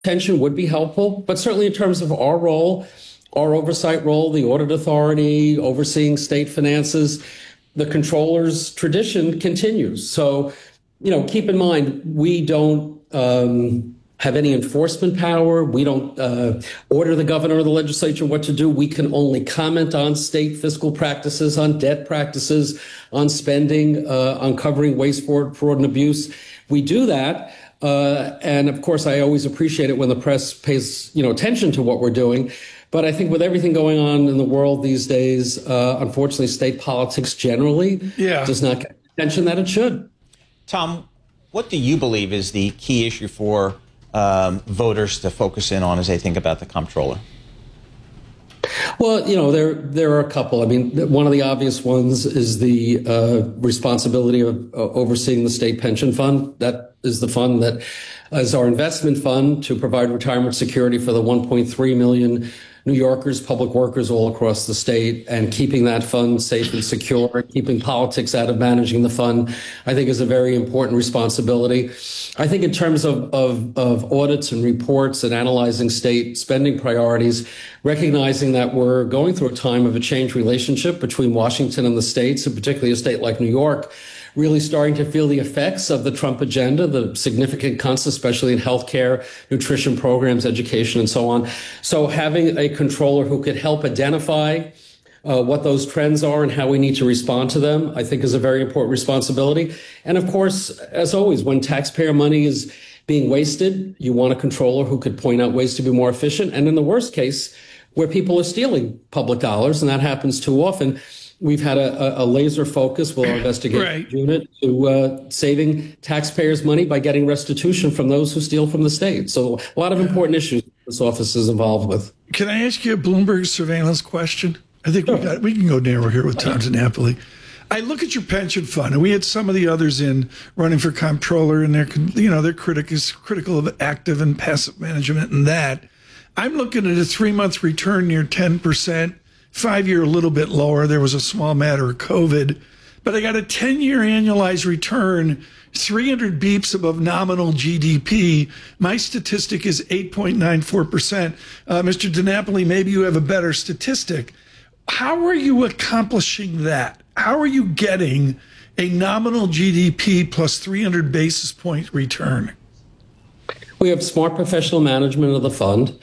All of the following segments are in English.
pension would be helpful, but certainly in terms of our role, our oversight role, the audit authority overseeing state finances, the controller's tradition continues. So, keep in mind, we don't have any enforcement power. We don't order the governor or the legislature what to do. We can only comment on state fiscal practices, on debt practices, on spending, on covering waste, fraud, and abuse. We do that. And of course, I always appreciate it when the press pays, attention to what we're doing. But I think with everything going on in the world these days, unfortunately, state politics generally does not get the attention that it should. Tom, what do you believe is the key issue for voters to focus in on as they think about the comptroller? Well, there are a couple. I mean, one of the obvious ones is the responsibility of overseeing the state pension fund. That is the fund that is our investment fund to provide retirement security for the 1.3 million New Yorkers, public workers all across the state, and keeping that fund safe and secure, keeping politics out of managing the fund, I think is a very important responsibility. I think in terms of audits and reports and analyzing state spending priorities, recognizing that we're going through a time of a changed relationship between Washington and the states, and particularly a state like New York, really starting to feel the effects of the Trump agenda, the significant cuts, especially in healthcare, nutrition programs, education, and so on. So having a controller who could help identify what those trends are and how we need to respond to them, I think is a very important responsibility. And of course, as always, when taxpayer money is being wasted, you want a controller who could point out ways to be more efficient. And in the worst case, where people are stealing public dollars, and that happens too often, we've had a laser focus with our investigation unit to saving taxpayers money by getting restitution from those who steal from the state. So a lot of important issues this office is involved with. Can I ask you a Bloomberg surveillance question? I think we can go narrow here with Tom DiNapoli. I look at your pension fund, and we had some of the others in running for comptroller, and they're critical of active and passive management and that. I'm looking at a 3-month return near 10%. 5-year a little bit lower. There was a small matter of COVID, but I got a 10-year annualized return, 300 beeps above nominal GDP. My statistic is 8.94%. Mr. DiNapoli, maybe you have a better statistic. How are you accomplishing that? How are you getting a nominal GDP plus 300 basis point return? We have smart professional management of the fund.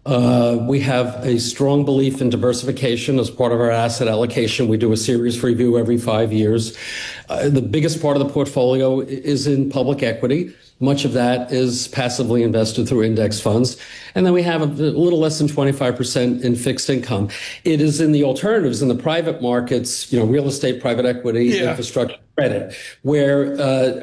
We have a strong belief in diversification as part of our asset allocation. We do a serious review every 5 years. The biggest part of the portfolio is in public equity. Much of that is passively invested through index funds. And then we have a little less than 25% in fixed income. It is in the alternatives, in the private markets, real estate, private equity, infrastructure, credit, where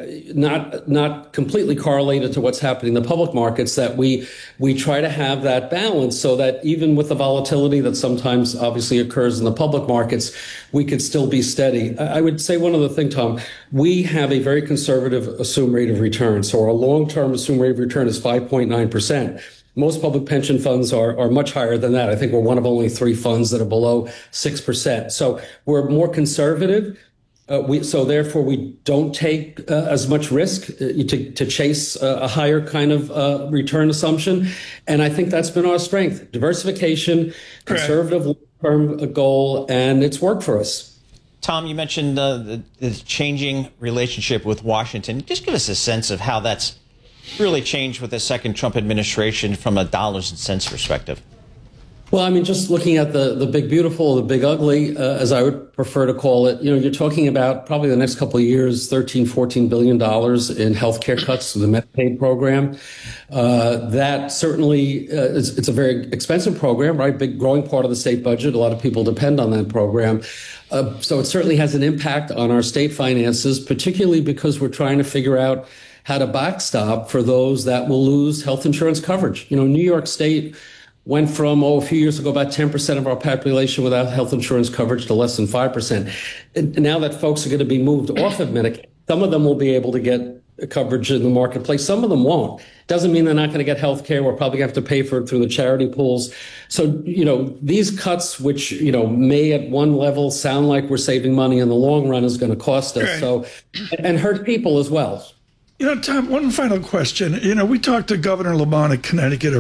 not completely correlated to what's happening in the public markets, that we try to have that balance so that even with the volatility that sometimes obviously occurs in the public markets, we could still be steady. I would say one other thing, Tom. We have a very conservative assumed rate of return. So our long-term assumed rate of return is 5.9%. Most public pension funds are much higher than that. I think we're one of only 3 funds that are below 6%. So we're more conservative. So therefore, we don't take as much risk to chase a higher kind of return assumption. And I think that's been our strength. Diversification, conservative long-term goal, and it's worked for us. Tom, you mentioned the changing relationship with Washington. Just give us a sense of how that's really changed with the second Trump administration from a dollars and cents perspective. Well, I mean, just looking at the big beautiful, the big ugly, as I would prefer to call it, you're talking about probably the next couple of years, $13-14 billion in healthcare cuts to the Medicaid program. That certainly it's a very expensive program, right? Big growing part of the state budget. A lot of people depend on that program. So it certainly has an impact on our state finances, particularly because we're trying to figure out how to backstop for those that will lose health insurance coverage. New York State went from, a few years ago, about 10% of our population without health insurance coverage to less than 5%. And now that folks are going to be moved off of Medicaid, some of them will be able to get coverage in the marketplace. Some of them won't. Doesn't mean they're not going to get health care. We're probably going to have to pay for it through the charity pools. So, these cuts, which, may at one level sound like we're saving money, in the long run is going to cost us. So, and hurt people as well. You know, Tom, one final question. You know, we talked to Governor Lamont of Connecticut